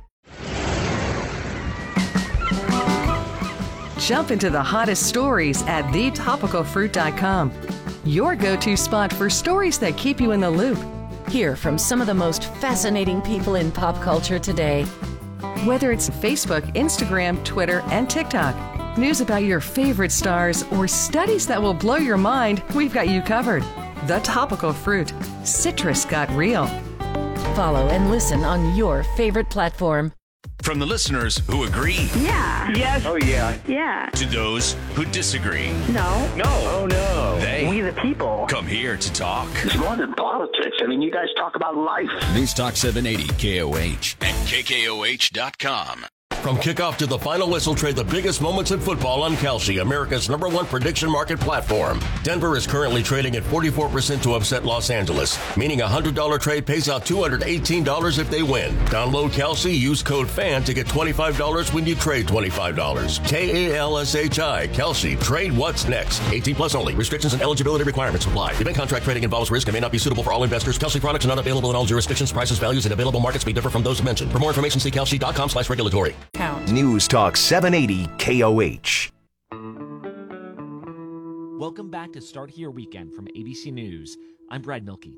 Jump into the hottest stories at the topical fruit dot com. Your go-to spot for stories that keep you in the loop. Hear from some of the most fascinating people in pop culture today. Whether it's Facebook, Instagram, Twitter, and TikTok, news about your favorite stars, or studies that will blow your mind, we've got you covered. The Topical Fruit. Citrus got real. Follow and listen on your favorite platform. From the listeners who agree. Yeah. Yes. Oh, yeah. Yeah. To those who disagree. No. No. Oh, no. They. We the people. Come here to talk. It's more than politics. I mean, you guys talk about life. News Talk seven eighty K O H and K K O H dot com. From kickoff to the final whistle, trade the biggest moments in football on Kalshi, America's number one prediction market platform. Denver is currently trading at forty-four percent to upset Los Angeles, meaning a one hundred dollars trade pays out two hundred eighteen dollars if they win. Download Kalshi, use code FAN to get twenty-five dollars when you trade twenty-five dollars. K A L S H I, Kalshi. Trade what's next. eighteen plus only. Restrictions and eligibility requirements apply. Event contract trading involves risk and may not be suitable for all investors. Kalshi products are not available in all jurisdictions. Prices, values, and available markets may differ from those mentioned. For more information, see kalshi dot com slash regulatory. News Talk seven eighty K O H. Welcome back to Start Here Weekend from A B C News. I'm Brad Milkey.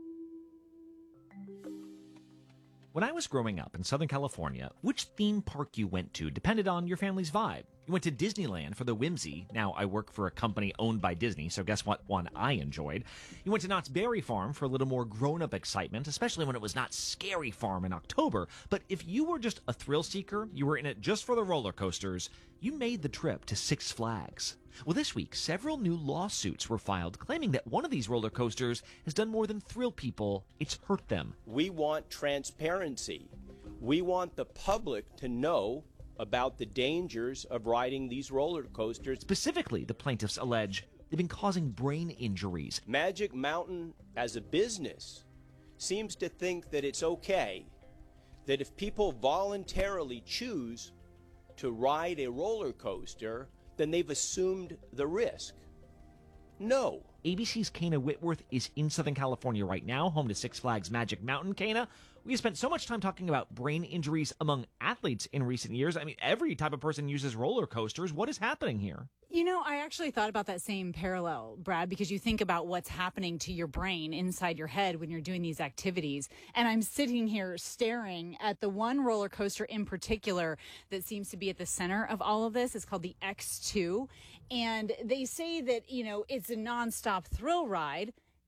When I was growing up in Southern California, which theme park you went to depended on your family's vibe. You went to Disneyland for the whimsy. Now, I work for a company owned by Disney, so guess what one I enjoyed? You went to Knott's Berry Farm for a little more grown-up excitement, especially when it was not Scary Farm in October. But if you were just a thrill seeker, you were in it just for the roller coasters, you made the trip to Six Flags. Well, this week, several new lawsuits were filed claiming that one of these roller coasters has done more than thrill people, it's hurt them. We want transparency. We want the public to know about the dangers of riding these roller coasters. Specifically, the plaintiffs allege they've been causing brain injuries. Magic Mountain, as a business, seems to think that it's okay that if people voluntarily choose to ride a roller coaster, then they've assumed the risk. No. A B C's Kana Whitworth is in Southern California right now, home to Six Flags Magic Mountain. Kana, we have spent so much time talking about brain injuries among athletes in recent years. I mean, every type of person uses roller coasters. What is happening here? You know, I actually thought about that same parallel, Brad, because you think about what's happening to your brain inside your head when you're doing these activities. And I'm sitting here staring at the one roller coaster in particular that seems to be at the center of all of this. It's called the X two. And they say that, you know, it's a nonstop thrill ride.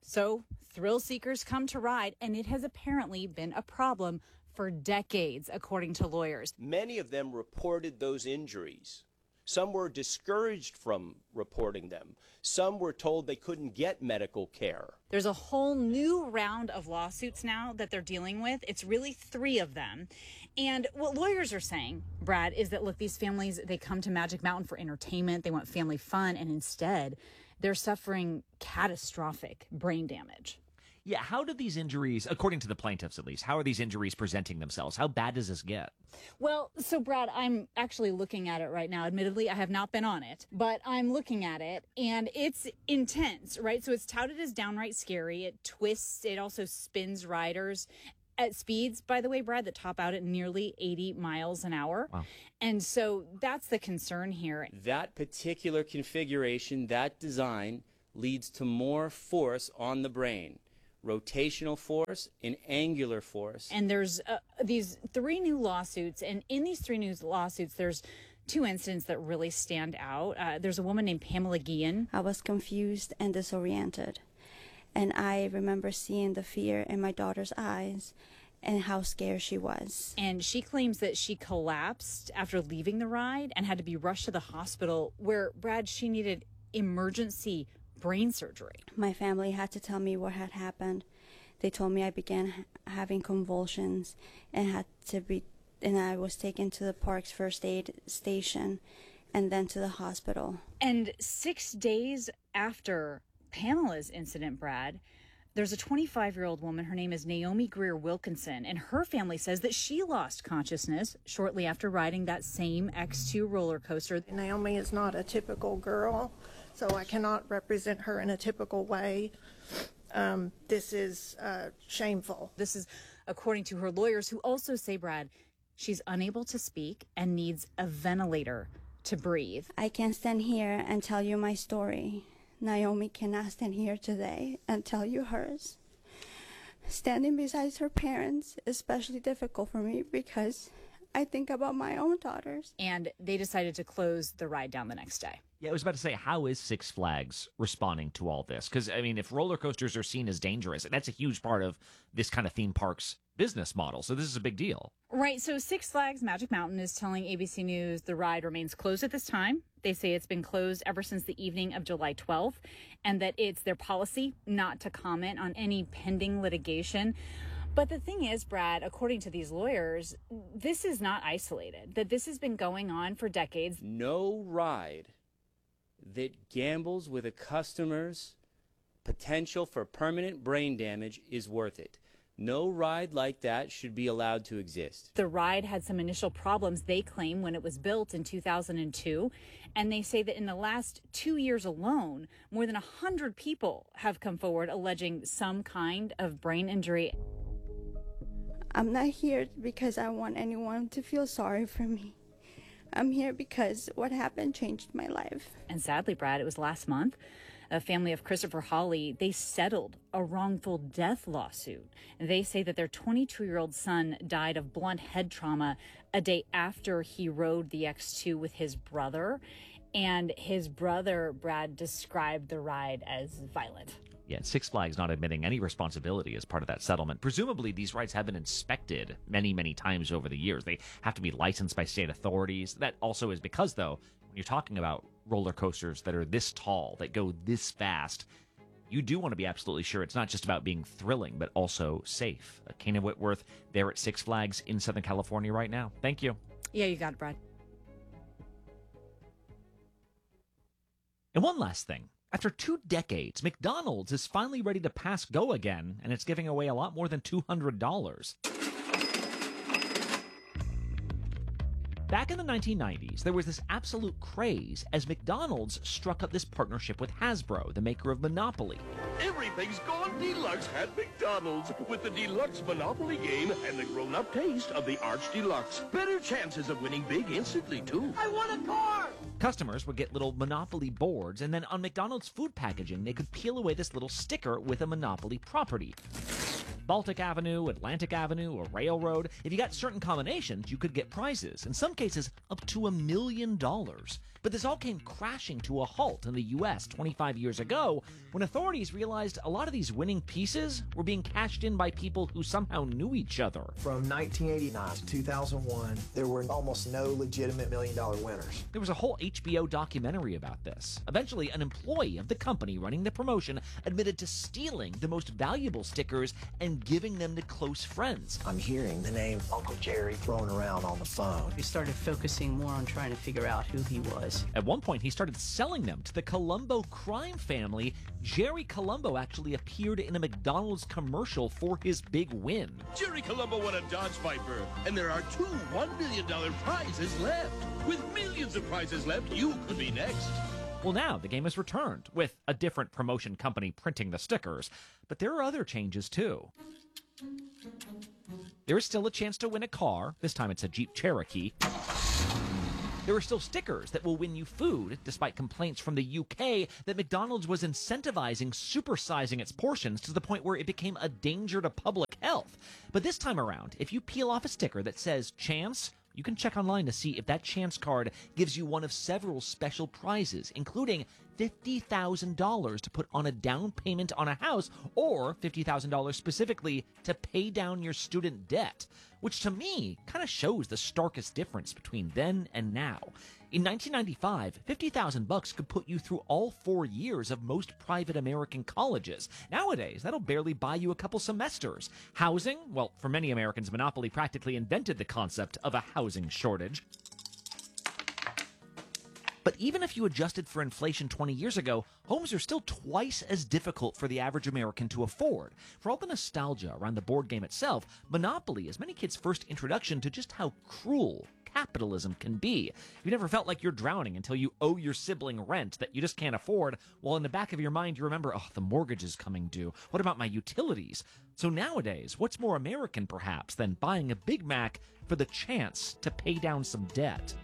So thrill seekers come to ride, and it has apparently been a problem for decades, according to lawyers. Many of them reported those injuries. Some were discouraged from reporting them. Some were told they couldn't get medical care. There's a whole new round of lawsuits now that they're dealing with. It's really three of them. And what lawyers are saying, Brad, is that, look, these families, they come to Magic Mountain for entertainment. They want family fun. And instead, they're suffering catastrophic brain damage. Yeah, how do these injuries, according to the plaintiffs at least, how are these injuries presenting themselves? How bad does this get? Well, so Brad, I'm actually looking at it right now. Admittedly, I have not been on it, but I'm looking at it, and it's intense, right? So it's touted as downright scary. It twists. It also spins riders at speeds, by the way, Brad, that top out at nearly eighty miles an hour. Wow. And so that's the concern here. That particular configuration, that design, leads to more force on the brain. Rotational force and angular force. And there's uh, these three new lawsuits, and in these three new lawsuits, there's two incidents that really stand out. Uh, there's a woman named Pamela Guillen. I was confused and disoriented, and I remember seeing the fear in my daughter's eyes and how scared she was. And she claims that she collapsed after leaving the ride and had to be rushed to the hospital where, Brad, she needed emergency brain surgery. My family had to tell me what had happened. They told me I began ha- having convulsions and had to be, and I was taken to the park's first aid station and then to the hospital. And six days after Pamela's incident, Brad, there's a twenty-five-year-old woman. Her name is Naomi Greer Wilkinson, and her family says that she lost consciousness shortly after riding that same X two roller coaster. Naomi is not a typical girl, so I cannot represent her in a typical way. Um, this is uh, shameful. This is according to her lawyers, who also say, Brad, she's unable to speak and needs a ventilator to breathe. I can stand here and tell you my story. Naomi cannot stand here today and tell you hers. Standing beside her parents is especially difficult for me because I think about my own daughters. And they decided to close the ride down the next day. Yeah, I was about to say, how is Six Flags responding to all this? Because, I mean, if roller coasters are seen as dangerous, that's a huge part of this kind of theme park's business model. So this is a big deal. Right. So Six Flags Magic Mountain is telling A B C News the ride remains closed at this time. They say it's been closed ever since the evening of July twelfth, and that it's their policy not to comment on any pending litigation. But the thing is, Brad, according to these lawyers, this is not isolated, that this has been going on for decades. No ride that gambles with a customer's potential for permanent brain damage is worth it. No ride like that should be allowed to exist. The ride had some initial problems, they claim, when it was built in two thousand two. And they say that in the last two years alone, more than one hundred people have come forward alleging some kind of brain injury. I'm not here because I want anyone to feel sorry for me. I'm here because what happened changed my life. And sadly, Brad, it was last month. A family of Christopher Hawley, they settled a wrongful death lawsuit. They say that their twenty-two-year-old son died of blunt head trauma a day after he rode the X two with his brother. And his brother, Brad, described the ride as violent. Yeah, Six Flags not admitting any responsibility as part of that settlement. Presumably, these rides have been inspected many, many times over the years. They have to be licensed by state authorities. That also is because, though, when you're talking about roller coasters that are this tall, that go this fast, you do want to be absolutely sure it's not just about being thrilling, but also safe. Uh, Kana Whitworth there at Six Flags in Southern California right now. Thank you. Yeah, you got it, Brad. And one last thing. After two decades, McDonald's is finally ready to pass go again, and it's giving away a lot more than two hundred dollars. Back in the nineteen nineties, there was this absolute craze as McDonald's struck up this partnership with Hasbro, the maker of Monopoly. Everything's gone deluxe at McDonald's with the Deluxe Monopoly game and the grown-up taste of the Arch Deluxe. Better chances of winning big instantly, too. I want a car! Customers would get little Monopoly boards, and then on McDonald's food packaging, they could peel away this little sticker with a Monopoly property. Baltic Avenue, Atlantic Avenue, or Railroad. If you got certain combinations, you could get prizes, in some cases up to a million dollars. But this all came crashing to a halt in the U S twenty-five years ago when authorities realized a lot of these winning pieces were being cashed in by people who somehow knew each other. From nineteen eighty-nine to two thousand one, there were almost no legitimate million-dollar winners. There was a whole H B O documentary about this. Eventually, an employee of the company running the promotion admitted to stealing the most valuable stickers and giving them to close friends. I'm hearing the name Uncle Jerry thrown around on the phone. We started focusing more on trying to figure out who he was. At one point, he started selling them to the Colombo crime family. Jerry Colombo actually appeared in a McDonald's commercial for his big win. Jerry Colombo won a Dodge Viper, and there are two one million dollars prizes left. With millions of prizes left, you could be next. Well, now the game has returned, with a different promotion company printing the stickers. But there are other changes, too. There is still a chance to win a car. This time it's a Jeep Cherokee. There are still stickers that will win you food, despite complaints from the U K that McDonald's was incentivizing supersizing its portions to the point where it became a danger to public health. But this time around, if you peel off a sticker that says Chance, you can check online to see if that Chance card gives you one of several special prizes, including fifty thousand dollars to put on a down payment on a house, or fifty thousand dollars specifically to pay down your student debt, which to me kind of shows the starkest difference between then and now. In nineteen ninety-five, fifty thousand bucks could put you through all four years of most private American colleges. Nowadays, that'll barely buy you a couple semesters. Housing? Well, for many Americans, Monopoly practically invented the concept of a housing shortage. But even if you adjusted for inflation twenty years ago, homes are still twice as difficult for the average American to afford. For all the nostalgia around the board game itself, Monopoly is many kids' first introduction to just how cruel capitalism can be. You never felt like you're drowning until you owe your sibling rent that you just can't afford, while in the back of your mind you remember, oh, the mortgage is coming due. What about my utilities? So nowadays, what's more American perhaps than buying a Big Mac for the chance to pay down some debt?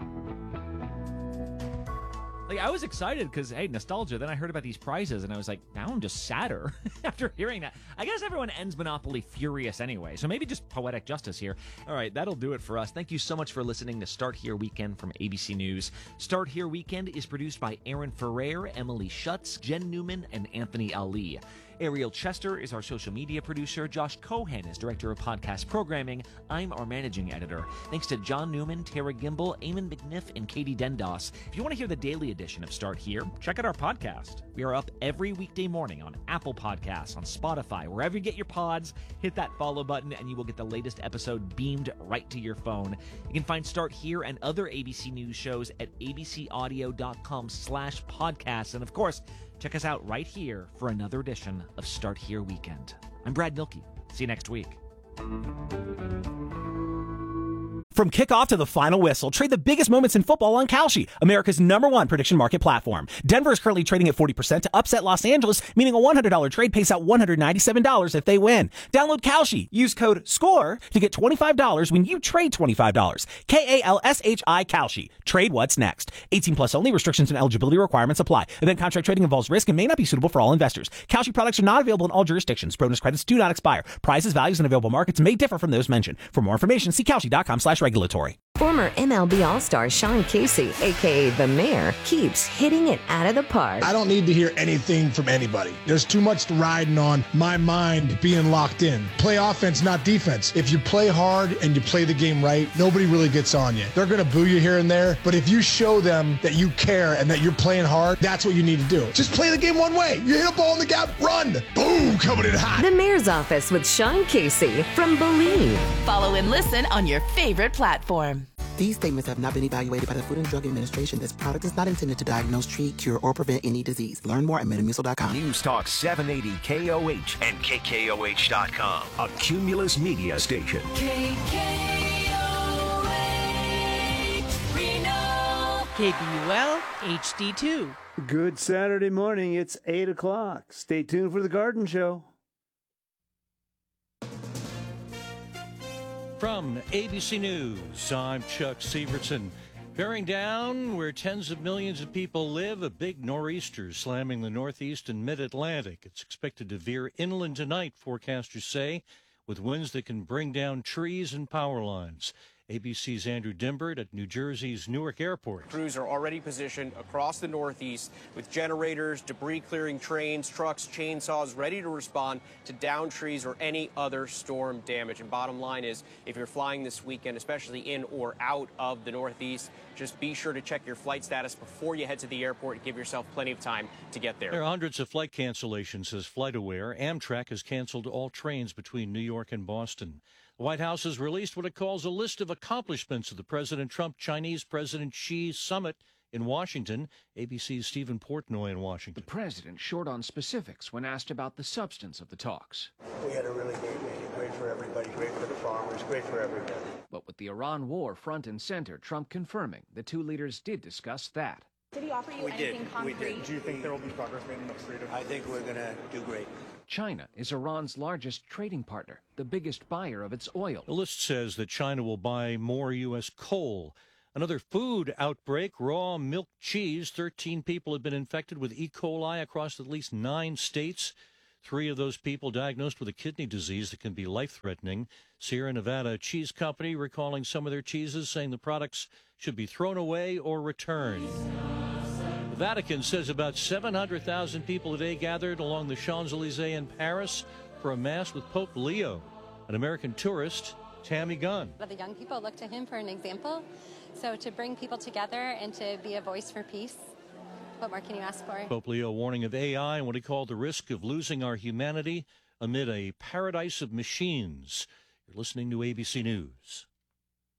Like, I was excited because, hey, nostalgia. Then I heard about these prizes, and I was like, now I'm just sadder after hearing that. I guess everyone ends Monopoly furious anyway, so maybe just poetic justice here. All right, that'll do it for us. Thank you so much for listening to Start Here Weekend from A B C News. Start Here Weekend is produced by Aaron Ferrer, Emily Schutz, Jen Newman, and Anthony Ali. Ariel Chester is our social media producer. Josh Cohen is director of podcast programming. I'm our managing editor. Thanks to John Newman, Tara Gimbel, Eamon McNiff, and Katie Dendos. If you want to hear the daily edition of Start Here, check out our podcast. We are up every weekday morning on Apple Podcasts, on Spotify, wherever you get your pods. Hit that follow button and you will get the latest episode beamed right to your phone. You can find Start Here and other A B C News shows at abcaudio.com slash podcasts. And of course, check us out right here for another edition of Start Here Weekend. I'm Brad Milkey. See you next week. From kickoff to the final whistle, trade the biggest moments in football on Kalshi, America's number one prediction market platform. Denver is currently trading at forty percent to upset Los Angeles, meaning a one hundred dollars trade pays out one hundred ninety-seven dollars if they win. Download Kalshi. Use code SCORE to get twenty-five dollars when you trade twenty-five dollars. K A L S H I Kalshi. Trade what's next. eighteen plus only. Restrictions and eligibility requirements apply. Event contract trading involves risk and may not be suitable for all investors. Kalshi products are not available in all jurisdictions. Bonus credits do not expire. Prices, values, and available markets may differ from those mentioned. For more information, see Kalshi.com slash regulatory. Former M L B All-Star Sean Casey, a k a. The Mayor, keeps hitting it out of the park. I don't need to hear anything from anybody. There's too much riding on my mind being locked in. Play offense, not defense. If you play hard and you play the game right, nobody really gets on you. They're going to boo you here and there, but if you show them that you care and that you're playing hard, that's what you need to do. Just play the game one way. You hit a ball in the gap, run. Boom, coming in hot. The Mayor's Office with Sean Casey from Believe. Follow and listen on your favorite platform. These statements have not been evaluated by the Food and Drug Administration. This product is not intended to diagnose, treat, cure, or prevent any disease. Learn more at metamucil dot com. News Talk seven eighty K O H and K K O H dot com. A Cumulus media station. K K O H, Reno. K B U L H D two. Good Saturday morning. It's eight o'clock. Stay tuned for the Garden Show. From A B C News, I'm Chuck Severson. Bearing down where tens of millions of people live, a big nor'easter slamming the northeast and mid-Atlantic. It's expected to veer inland tonight, forecasters say, with winds that can bring down trees and power lines. A B C's Andrew Dimbert at New Jersey's Newark Airport. Crews are already positioned across the Northeast with generators, debris-clearing trains, trucks, chainsaws ready to respond to down trees or any other storm damage. And bottom line is, if you're flying this weekend, especially in or out of the Northeast, just be sure to check your flight status before you head to the airport and give yourself plenty of time to get there. There are hundreds of flight cancellations, says FlightAware. Amtrak has canceled all trains between New York and Boston. The White House has released what it calls a list of accomplishments of the President Trump-Chinese President Xi summit in Washington. A B C's Stephen Portnoy in Washington. The president short on specifics when asked about the substance of the talks. We had a really great meeting. Great for everybody, great for the farmers, great for everybody. But with the Iran war front and center, Trump confirming the two leaders did discuss that. Did he offer you we anything did. concrete? We did. Do you think there will be progress made in the Strait of... I think we're going to do great. China is Iran's largest trading partner, the biggest buyer of its oil. The list says that China will buy more U S coal. Another food outbreak, raw milk cheese. thirteen people have been infected with E. coli across at least nine states. Three of those people diagnosed with a kidney disease that can be life-threatening. Sierra Nevada Cheese Company recalling some of their cheeses, saying the products should be thrown away or returned. The Vatican says about seven hundred thousand people today gathered along the Champs-Élysées in Paris for a mass with Pope Leo. An American tourist, Tammy Gunn. The young people look to him for an example. So to bring people together and to be a voice for peace, what more can you ask for? Pope Leo warning of A I and what he called the risk of losing our humanity amid a paradise of machines. You're listening to A B C News.